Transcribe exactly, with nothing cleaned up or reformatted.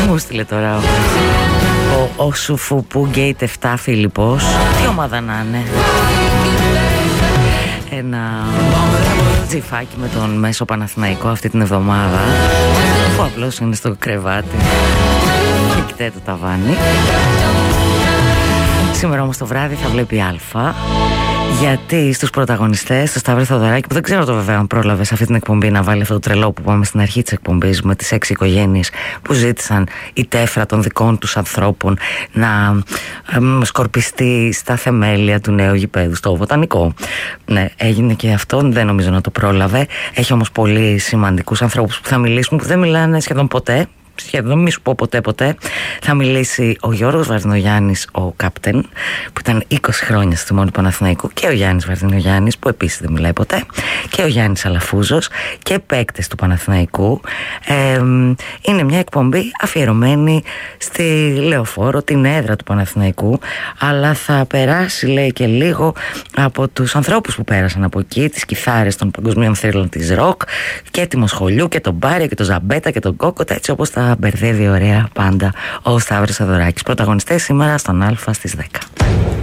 Μου στείλε τώρα ο, ο, ο Σουφουπού Γκέιτ επτά Φίλιππος. Τι ομάδα να είναι. Ένα τζιφάκι με τον Μέσο Παναθηναϊκό αυτή την εβδομάδα, που απλώς είναι στο κρεβάτι και κοιτάει το ταβάνι. Σήμερα όμως το βράδυ θα βλέπει Αλφα, γιατί στους πρωταγωνιστές, στο Σταύρο Θεοδωράκη, που δεν ξέρω το βέβαια αν πρόλαβε σε αυτή την εκπομπή να βάλει αυτό το τρελό που πάμε στην αρχή της εκπομπής με τις έξι οικογένειες που ζήτησαν η τέφρα των δικών τους ανθρώπων να ε, σκορπιστεί στα θεμέλια του νέου γηπέδου στο Βοτανικό. Ναι, έγινε και αυτό, δεν νομίζω να το πρόλαβε. Έχει όμως πολύ σημαντικούς ανθρώπους που θα μιλήσουν, που δεν μιλάνε σχεδόν ποτέ. Σχεδόν μη σου πω ποτέ ποτέ. Θα μιλήσει ο Γιώργος Βαρδινογιάννης, ο κάπτεν, που ήταν είκοσι χρόνια στη Μόνη Παναθηναϊκού, και ο Γιάννης Βαρδινογιάννης, που επίσης δεν μιλάει ποτέ, και ο Γιάννης Αλαφούζος, και παίκτες του Παναθηναϊκού. Ε, είναι μια εκπομπή αφιερωμένη στη Λεωφόρο, την έδρα του Παναθηναϊκού, αλλά θα περάσει, λέει, και λίγο από τους ανθρώπους που πέρασαν από εκεί, τις κιθάρες των παγκοσμίων θρύλων της ροκ, και τη Μοσχολιού και τον Μπάριο και τον Ζαμπέτα και τον Κόκοτα, έτσι όπως τα μπερδεύει ωραία πάντα ο Σταύρος Θεοδωράκης. Πρωταγωνιστές σήμερα στον Αλφα στις δέκα.